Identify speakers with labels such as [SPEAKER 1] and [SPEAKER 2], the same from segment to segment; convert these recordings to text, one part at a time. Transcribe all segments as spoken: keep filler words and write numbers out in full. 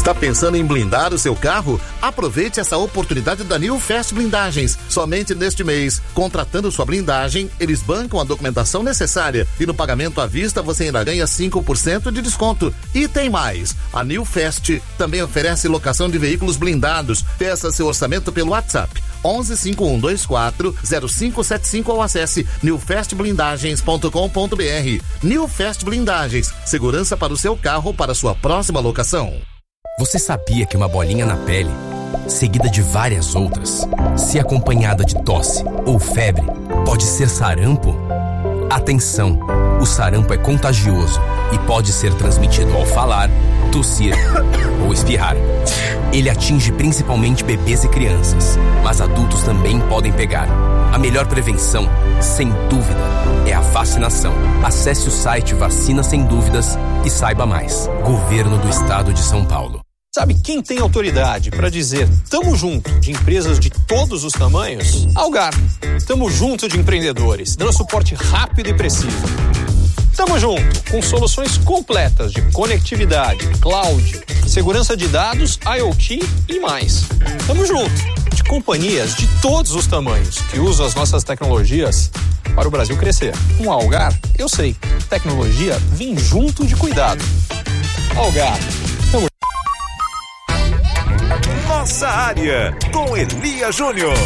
[SPEAKER 1] Está pensando em blindar o seu carro? Aproveite essa oportunidade da New Fast Blindagens. Somente neste mês, contratando sua blindagem, eles bancam a documentação necessária e no pagamento à vista você ainda ganha cinco por cento de desconto. E tem mais, a New Fast também oferece locação de veículos blindados. Peça seu orçamento pelo WhatsApp onze cinco um dois quatro zero cinco sete cinco ou acesse new fast blindagens ponto com ponto b r. New Fast Blindagens, segurança para o seu carro para sua próxima locação.
[SPEAKER 2] Você sabia que uma bolinha na pele, seguida de várias outras, se acompanhada de tosse ou febre, pode ser sarampo? Atenção! O sarampo é contagioso e pode ser transmitido ao falar, tossir ou espirrar. Ele atinge principalmente bebês e crianças, mas adultos também podem pegar. A melhor prevenção, sem dúvida, é a vacinação. Acesse o site Vacina Sem Dúvidas e saiba mais. Governo do Estado de São Paulo.
[SPEAKER 3] Sabe quem tem autoridade para dizer tamo junto de empresas de todos os tamanhos? Algar. Tamo junto de empreendedores, dando suporte rápido e preciso. Tamo junto com soluções completas de conectividade, cloud, segurança de dados, IoT e mais. Tamo junto de companhias de todos os tamanhos que usam as nossas tecnologias para o Brasil crescer. Com a Algar, eu sei, tecnologia vem junto de cuidado. Algar. Tamo...
[SPEAKER 4] Nossa área, com Elia Júnior.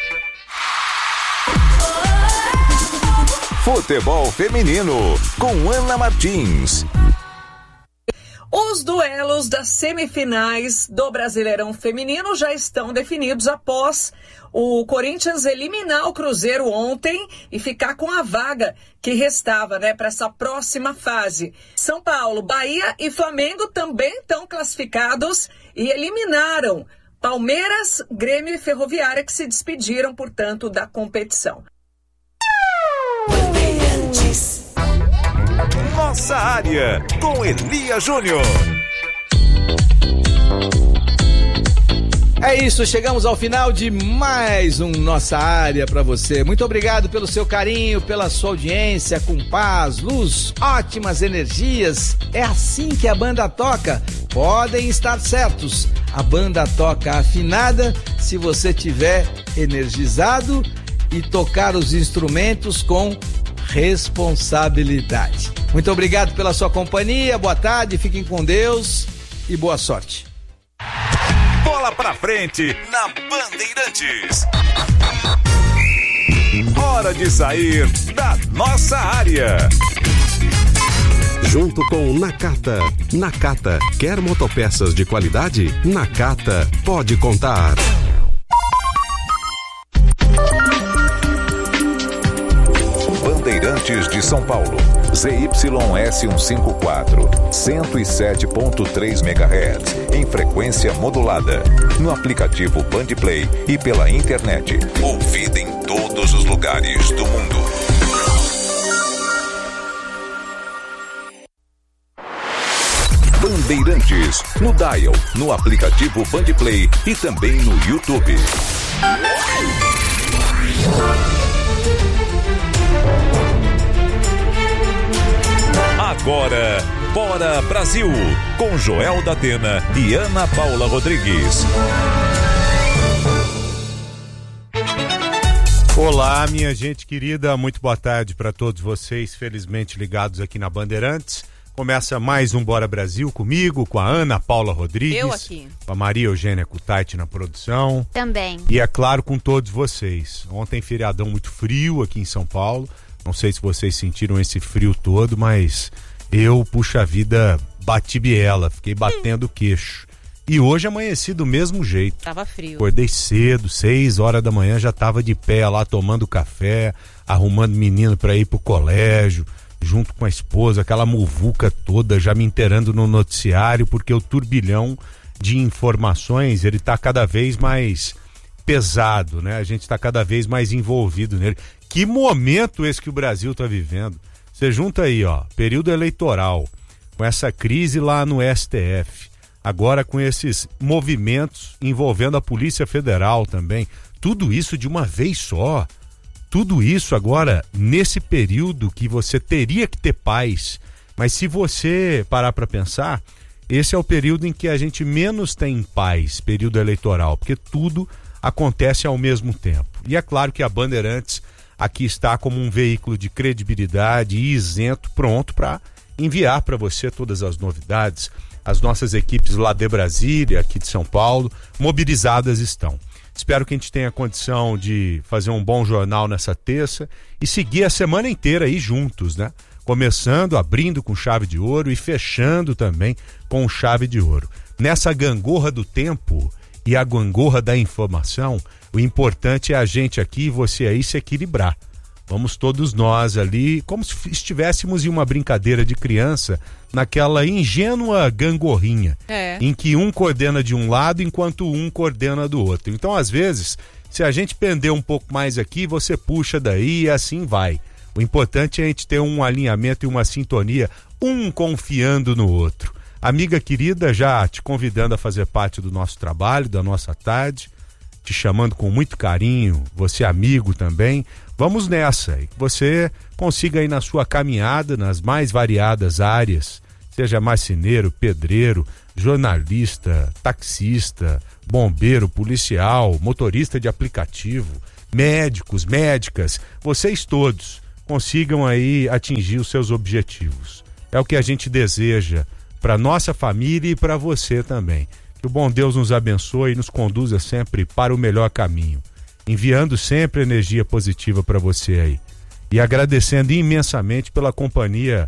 [SPEAKER 4] Futebol feminino, com Ana Martins.
[SPEAKER 5] Os duelos das semifinais do Brasileirão Feminino já estão definidos após o Corinthians eliminar o Cruzeiro ontem e ficar com a vaga que restava, né, para essa próxima fase. São Paulo, Bahia e Flamengo também estão classificados e eliminaram Palmeiras, Grêmio e Ferroviária, que se despediram, portanto, da competição.
[SPEAKER 4] Nossa área, com Elia Júnior.
[SPEAKER 6] É isso, chegamos ao final de mais um Nossa Área para você. Muito obrigado pelo seu carinho, pela sua audiência, com paz, luz, ótimas energias. É assim que a banda toca. Podem estar certos, a banda toca afinada se você tiver energizado e tocar os instrumentos com responsabilidade. Muito obrigado pela sua companhia, boa tarde, fiquem com Deus e boa sorte.
[SPEAKER 4] Bola pra frente na Bandeirantes. Hora de sair da nossa área.
[SPEAKER 7] Junto com Nakata. Nakata, quer motopeças de qualidade? Nakata, pode contar.
[SPEAKER 4] Bandeirantes de São Paulo, Z Y S cento e cinquenta e quatro, cento e sete ponto três megahertz, em frequência modulada, no aplicativo Bandplay e pela internet, ouvida em todos os lugares do mundo. Bandeirantes, no dial, no aplicativo Bandplay e também no YouTube. Agora, Bora Brasil, com Joel da Atena e Ana Paula Rodrigues.
[SPEAKER 8] Olá, minha gente querida, muito boa tarde para todos vocês, felizmente ligados aqui na Bandeirantes. Começa mais um Bora Brasil comigo, com a Ana Paula Rodrigues.
[SPEAKER 9] Eu aqui.
[SPEAKER 8] Com a Maria Eugênia Cutaiti na produção.
[SPEAKER 9] Também.
[SPEAKER 8] E é claro, com todos vocês. Ontem feriadão muito frio aqui em São Paulo. Não sei se vocês sentiram esse frio todo, mas eu, puxa vida, bati biela, fiquei batendo o queixo. E hoje amanheci do mesmo jeito.
[SPEAKER 9] Tava frio.
[SPEAKER 8] Acordei cedo, seis horas da manhã, já tava de pé lá tomando café, arrumando menino para ir pro colégio, junto com a esposa, aquela muvuca toda, já me inteirando no noticiário, porque o turbilhão de informações, ele tá cada vez mais pesado, né? A gente tá cada vez mais envolvido nele. Que momento esse que o Brasil tá vivendo. Você junta aí, ó, período eleitoral, com essa crise lá no S T F, agora com esses movimentos envolvendo a Polícia Federal também, tudo isso de uma vez só, tudo isso agora nesse período que você teria que ter paz, mas se você parar para pensar, esse é o período em que a gente menos tem paz, período eleitoral, porque tudo acontece ao mesmo tempo. E é claro que a Bandeirantes aqui está como um veículo de credibilidade e isento, pronto para enviar para você todas as novidades. As nossas equipes lá de Brasília, aqui de São Paulo, mobilizadas estão. Espero que a gente tenha condição de fazer um bom jornal nessa terça e seguir a semana inteira aí juntos, né? Começando, abrindo com chave de ouro e fechando também com chave de ouro. Nessa gangorra do tempo e a gangorra da informação, o importante é a gente aqui e você aí se equilibrar. Vamos todos nós ali, como se estivéssemos em uma brincadeira de criança, naquela ingênua gangorrinha,
[SPEAKER 5] é.
[SPEAKER 8] em que um coordena de um lado enquanto um coordena do outro. Então, às vezes, se a gente pender um pouco mais aqui, você puxa daí e assim vai. O importante é a gente ter um alinhamento e uma sintonia, um confiando no outro. Amiga querida, já te convidando a fazer parte do nosso trabalho, da nossa tarde, te chamando com muito carinho, você amigo também. Vamos nessa, e que você consiga aí na sua caminhada, nas mais variadas áreas, seja marceneiro, pedreiro, jornalista, taxista, bombeiro, policial, motorista de aplicativo, médicos, médicas, vocês todos consigam aí atingir os seus objetivos. É o que a gente deseja para nossa família e para você também. Que o bom Deus nos abençoe e nos conduza sempre para o melhor caminho, enviando sempre energia positiva para você aí. E agradecendo imensamente pela companhia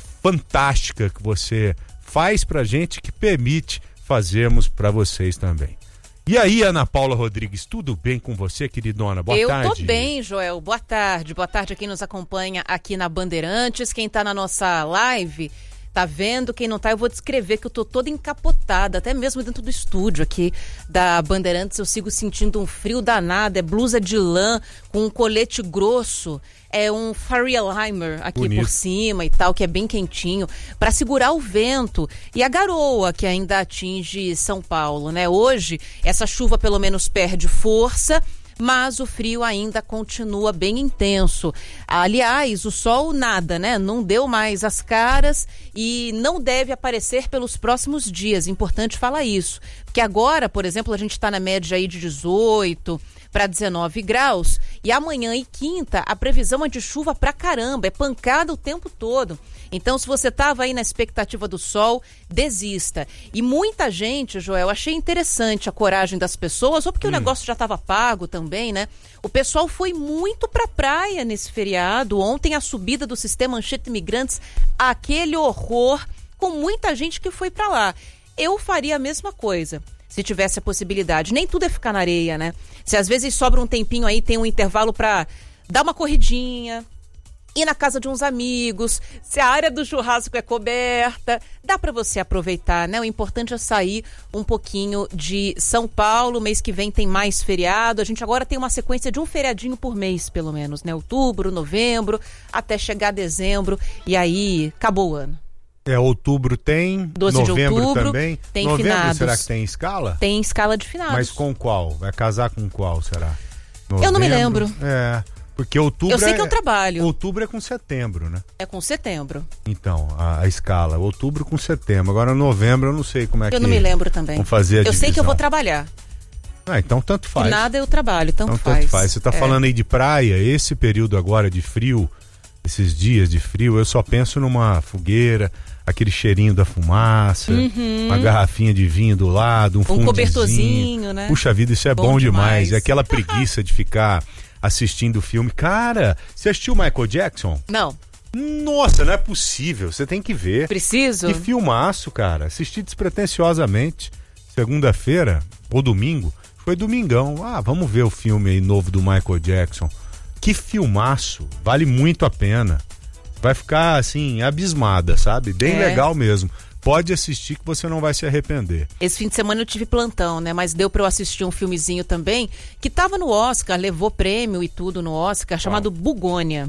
[SPEAKER 8] fantástica que você faz pra gente, que permite fazermos para vocês também. E aí, Ana Paula Rodrigues, tudo bem com você, queridona? Boa
[SPEAKER 9] Eu
[SPEAKER 8] tarde.
[SPEAKER 9] Eu tô bem, Joel. Boa tarde. Boa tarde a quem nos acompanha aqui na Bandeirantes. Quem tá na nossa live, tá vendo? Quem não tá, eu vou descrever que eu tô toda encapotada, até mesmo dentro do estúdio aqui da Bandeirantes. Eu sigo sentindo um frio danado, é blusa de lã com um colete grosso. É um Fairliheimer aqui Bonito. Por cima e tal, que é bem quentinho, para segurar o vento e a garoa que ainda atinge São Paulo, né? Hoje, essa chuva pelo menos perde força, mas o frio ainda continua bem intenso. Aliás, o sol nada, né? Não deu mais as caras e não deve aparecer pelos próximos dias. Importante falar isso. Porque agora, por exemplo, a gente está na média aí de dezoito para dezenove graus e amanhã e quinta a previsão é de chuva pra caramba, é pancada o tempo todo. Então, se você estava aí na expectativa do sol, desista. E muita gente, Joel, achei interessante a coragem das pessoas, ou porque hum. o negócio já estava pago também, né? O pessoal foi muito pra praia nesse feriado. Ontem a subida do sistema Anchieta Imigrantes, aquele horror, com muita gente que foi pra lá. Eu faria a mesma coisa, se tivesse a possibilidade. Nem tudo é ficar na areia, né? Se às vezes sobra um tempinho aí, tem um intervalo pra dar uma corridinha, ir na casa de uns amigos, se a área do churrasco é coberta, dá para você aproveitar, né? O importante é sair um pouquinho de São Paulo. Mês que vem tem mais feriado, a gente agora tem uma sequência de um feriadinho por mês, pelo menos, né? Outubro, novembro, até chegar dezembro, e aí acabou o ano.
[SPEAKER 8] É, outubro tem,
[SPEAKER 9] doze
[SPEAKER 8] novembro
[SPEAKER 9] de outubro,
[SPEAKER 8] também.
[SPEAKER 9] Tem
[SPEAKER 8] novembro,
[SPEAKER 9] finados.
[SPEAKER 8] Será que tem escala?
[SPEAKER 9] Tem escala de finados.
[SPEAKER 8] Mas com qual? Vai casar com qual, será? Novembro?
[SPEAKER 9] Eu não me lembro.
[SPEAKER 8] É, porque outubro
[SPEAKER 9] Eu sei
[SPEAKER 8] é,
[SPEAKER 9] que eu trabalho.
[SPEAKER 8] Outubro é com setembro, né?
[SPEAKER 9] É com setembro.
[SPEAKER 8] Então, a, a escala, outubro com setembro. Agora novembro eu não sei como é
[SPEAKER 9] eu
[SPEAKER 8] que...
[SPEAKER 9] Eu não me lembro também.
[SPEAKER 8] Vamos fazer a
[SPEAKER 9] Eu
[SPEAKER 8] divisão.
[SPEAKER 9] sei que eu vou trabalhar.
[SPEAKER 8] Ah, então tanto faz.
[SPEAKER 9] Nada eu trabalho, tanto
[SPEAKER 8] então,
[SPEAKER 9] faz.
[SPEAKER 8] Tanto faz. Você tá
[SPEAKER 9] é.
[SPEAKER 8] falando aí de praia, esse período agora de frio, esses dias de frio, eu só penso numa fogueira, aquele cheirinho da fumaça,
[SPEAKER 9] uhum.
[SPEAKER 8] uma garrafinha de vinho do lado, um, um
[SPEAKER 9] cobertorzinho, né?
[SPEAKER 8] Puxa vida, isso é bom,
[SPEAKER 9] bom
[SPEAKER 8] demais.
[SPEAKER 9] demais.
[SPEAKER 8] É aquela preguiça de ficar assistindo o filme. Cara, você assistiu Michael Jackson?
[SPEAKER 9] Não.
[SPEAKER 8] Nossa, não é possível. Você tem que ver.
[SPEAKER 9] Preciso?
[SPEAKER 8] Que filmaço, cara. Assisti despretensiosamente. Segunda-feira, ou domingo. Foi domingão. Ah, vamos ver o filme aí novo do Michael Jackson. Que filmaço. Vale muito a pena. Vai ficar, assim, abismada, sabe? Bem
[SPEAKER 9] é.
[SPEAKER 8] legal mesmo. Pode assistir que você não vai se arrepender.
[SPEAKER 9] Esse fim de semana eu tive plantão, né? Mas deu pra eu assistir um filmezinho também, que tava no Oscar, levou prêmio e tudo no Oscar, chamado Uau. Bugônia.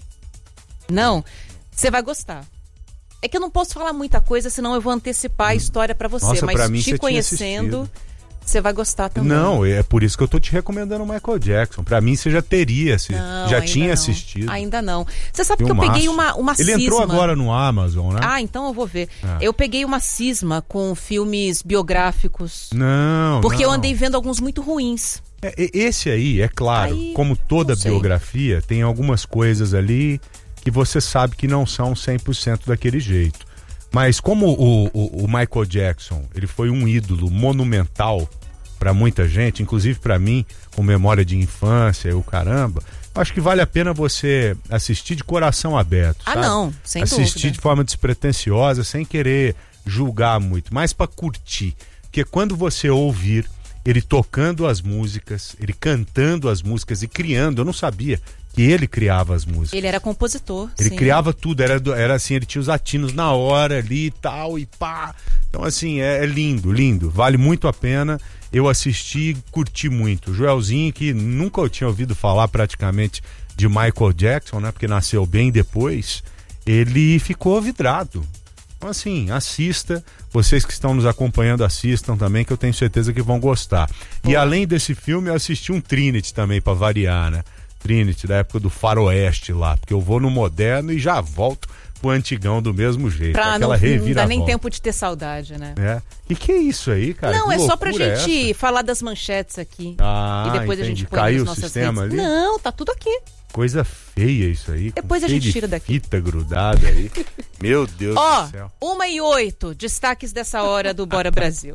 [SPEAKER 9] Não? Você vai gostar. É que eu não posso falar muita coisa, senão eu vou antecipar a história pra você.
[SPEAKER 8] Nossa,
[SPEAKER 9] mas
[SPEAKER 8] pra mim,
[SPEAKER 9] te
[SPEAKER 8] você
[SPEAKER 9] conhecendo, você vai gostar também.
[SPEAKER 8] Não, é por isso que eu tô te recomendando o Michael Jackson. Pra mim, você já teria, se,
[SPEAKER 9] não,
[SPEAKER 8] já tinha
[SPEAKER 9] não.
[SPEAKER 8] assistido.
[SPEAKER 9] Ainda não. Você sabe
[SPEAKER 8] Filmaço.
[SPEAKER 9] que eu peguei uma, uma
[SPEAKER 8] Ele
[SPEAKER 9] cisma.
[SPEAKER 8] entrou agora no Amazon, né?
[SPEAKER 9] Ah, então eu vou ver.
[SPEAKER 8] É.
[SPEAKER 9] Eu peguei uma cisma com filmes biográficos.
[SPEAKER 8] Não,
[SPEAKER 9] Porque
[SPEAKER 8] não.
[SPEAKER 9] eu andei vendo alguns muito ruins.
[SPEAKER 8] É, esse aí, é claro,
[SPEAKER 9] Aí,
[SPEAKER 8] como toda
[SPEAKER 9] não sei.
[SPEAKER 8] biografia, tem algumas coisas ali que você sabe que não são cem por cento daquele jeito. Mas como o, o, o Michael Jackson, ele foi um ídolo monumental para muita gente, inclusive para mim, com memória de infância, o caramba, acho que vale a pena você assistir de coração aberto.
[SPEAKER 9] Ah,
[SPEAKER 8] sabe?
[SPEAKER 9] não, sem
[SPEAKER 8] assistir
[SPEAKER 9] dúvida.
[SPEAKER 8] de forma despretensiosa, sem querer julgar muito, mas para curtir. Porque quando você ouvir ele tocando as músicas, ele cantando as músicas e criando, eu não sabia que ele criava as músicas.
[SPEAKER 9] Ele era compositor.
[SPEAKER 8] Ele
[SPEAKER 9] sim.
[SPEAKER 8] criava tudo, era, do- era assim, ele tinha os atinos na hora ali e tal, e pá. Então, assim, é, é lindo, lindo. Vale muito a pena. Eu assisti e curti muito. O Joelzinho, que nunca eu tinha ouvido falar praticamente de Michael Jackson, né? Porque nasceu bem depois, ele ficou vidrado. Então, assim, assista. Vocês que estão nos acompanhando, assistam também, que eu tenho certeza que vão gostar. E além desse filme, eu assisti um Trinity também, pra variar, né? Trinity, da época do Faroeste lá, porque eu vou no moderno e já volto pro antigão do mesmo jeito.
[SPEAKER 9] Pra
[SPEAKER 8] aquela
[SPEAKER 9] não, não dá nem
[SPEAKER 8] reviravolta.
[SPEAKER 9] tempo de ter saudade, né?
[SPEAKER 8] É. E que é isso aí, cara?
[SPEAKER 9] Não,
[SPEAKER 8] Que
[SPEAKER 9] é só pra
[SPEAKER 8] loucura é
[SPEAKER 9] gente
[SPEAKER 8] essa?
[SPEAKER 9] falar das manchetes aqui.
[SPEAKER 8] Ah,
[SPEAKER 9] e depois a
[SPEAKER 8] entendi.
[SPEAKER 9] gente põe
[SPEAKER 8] Caiu
[SPEAKER 9] nas
[SPEAKER 8] o
[SPEAKER 9] nossas
[SPEAKER 8] sistema
[SPEAKER 9] redes.
[SPEAKER 8] ali?
[SPEAKER 9] Não, tá tudo aqui.
[SPEAKER 8] Coisa feia isso aí. com
[SPEAKER 9] Depois a
[SPEAKER 8] cheio
[SPEAKER 9] gente
[SPEAKER 8] de
[SPEAKER 9] tira daqui.
[SPEAKER 8] fita grudada aí. Meu Deus
[SPEAKER 9] Ó,
[SPEAKER 8] do céu.
[SPEAKER 9] uma e oito, destaques dessa hora do Bora Brasil.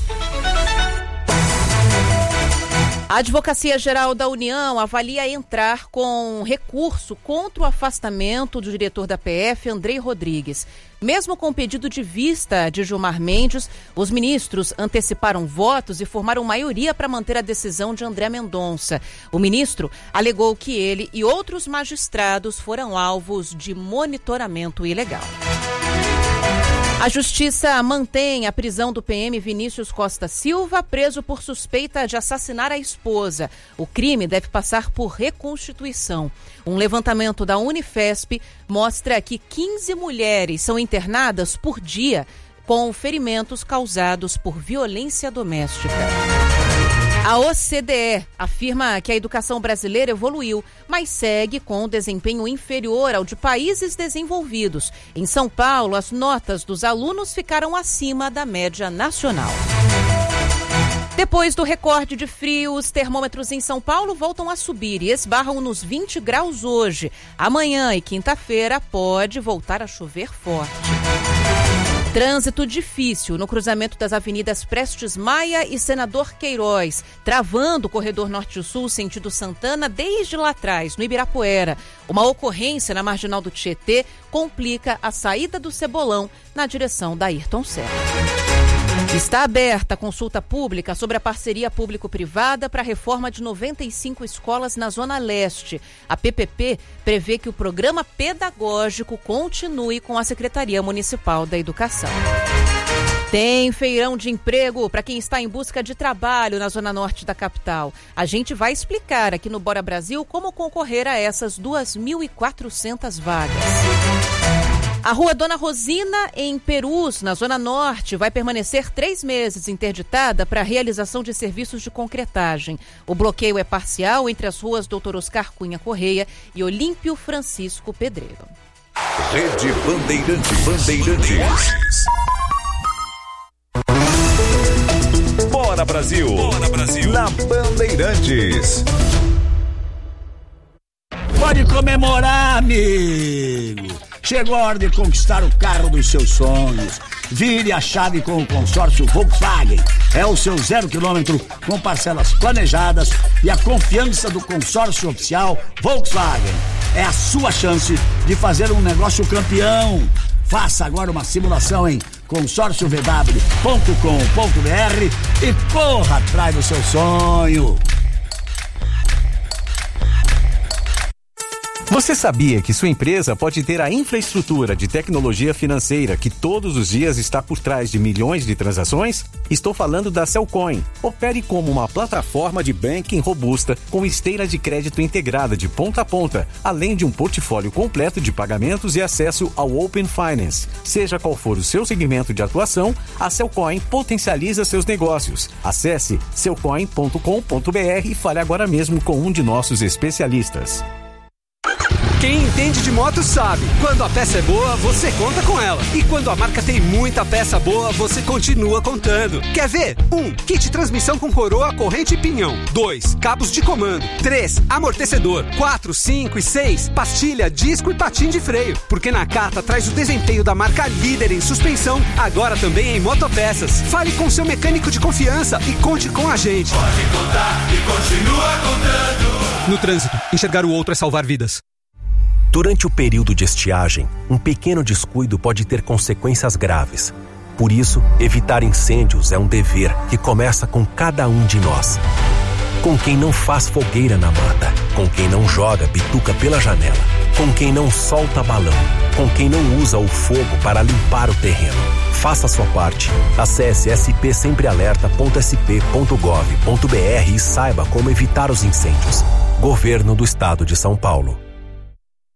[SPEAKER 9] A Advocacia Geral da União avalia entrar com recurso contra o afastamento do diretor da P F, Andrei Rodrigues. Mesmo com o pedido de vista de Gilmar Mendes, os ministros anteciparam votos e formaram maioria para manter a decisão de André Mendonça. O ministro alegou que ele e outros magistrados foram alvos de monitoramento ilegal. A Justiça mantém a prisão do P M Vinícius Costa Silva, preso por suspeita de assassinar a esposa. O crime deve passar por reconstituição. Um levantamento da Unifesp mostra que quinze mulheres são internadas por dia com ferimentos causados por violência doméstica. A O C D E afirma que a educação brasileira evoluiu, mas segue com desempenho inferior ao de países desenvolvidos. Em São Paulo, as notas dos alunos ficaram acima da média nacional. Depois do recorde de frio, os termômetros em São Paulo voltam a subir e esbarram nos vinte graus hoje. Amanhã e quinta-feira pode voltar a chover forte. Trânsito difícil no cruzamento das avenidas Prestes Maia e Senador Queiroz, travando o corredor norte-sul sentido Santana desde lá atrás, no Ibirapuera. Uma ocorrência na marginal do Tietê complica a saída do Cebolão na direção da Ayrton Senna. Está aberta a consulta pública sobre a parceria público-privada para a reforma de noventa e cinco escolas na Zona Leste. A P P P prevê que o programa pedagógico continue com a Secretaria Municipal da Educação. Tem feirão de emprego para quem está em busca de trabalho na Zona Norte da capital. A gente vai explicar aqui no Bora Brasil como concorrer a essas duas mil e quatrocentas vagas. A Rua Dona Rosina, em Perus, na Zona Norte, vai permanecer três meses interditada para a realização de serviços de concretagem. O bloqueio é parcial entre as ruas doutor Oscar Cunha Correia e Olímpio Francisco Pedreiro.
[SPEAKER 4] Rede Bandeirantes. Bandeirantes. Bora Brasil. Bora Brasil. Na Bandeirantes.
[SPEAKER 10] Pode comemorar, amigo. Chegou a hora de conquistar o carro dos seus sonhos. Vire a chave com o consórcio Volkswagen. É o seu zero quilômetro com parcelas planejadas e a confiança do consórcio oficial Volkswagen. É a sua chance de fazer um negócio campeão. Faça agora uma simulação em consórcio v w ponto com ponto b r e corra atrás do seu sonho.
[SPEAKER 11] Você sabia que sua empresa pode ter a infraestrutura de tecnologia financeira que todos os dias está por trás de milhões de transações? Estou falando da Cellcoin. Opere como uma plataforma de banking robusta com esteira de crédito integrada de ponta a ponta, além de um portfólio completo de pagamentos e acesso ao Open Finance. Seja qual for o seu segmento de atuação, a Cellcoin potencializa seus negócios. Acesse cellcoin ponto com ponto b r e fale agora mesmo com um de nossos especialistas.
[SPEAKER 12] Quem entende de moto sabe, quando a peça é boa, você conta com ela. E quando a marca tem muita peça boa, você continua contando. Quer ver? um. Kit transmissão com coroa, corrente e pinhão. dois. Cabos de comando. três. Amortecedor. quatro, cinco e seis. Pastilha, disco e patim de freio. Porque Nakata traz o desempenho da marca líder em suspensão, agora também em motopeças. Fale com seu mecânico de confiança e conte com a gente.
[SPEAKER 13] Pode contar e continua contando.
[SPEAKER 12] No trânsito, enxergar o outro é salvar vidas.
[SPEAKER 14] Durante o período de estiagem, um pequeno descuido pode ter consequências graves. Por isso, evitar incêndios é um dever que começa com cada um de nós. Com quem não faz fogueira na mata, com quem não joga bituca pela janela, com quem não solta balão, com quem não usa o fogo para limpar o terreno. Faça a sua parte. Acesse s p sempre alerta ponto s p ponto gov ponto b r e saiba como evitar os incêndios. Governo do Estado de São Paulo.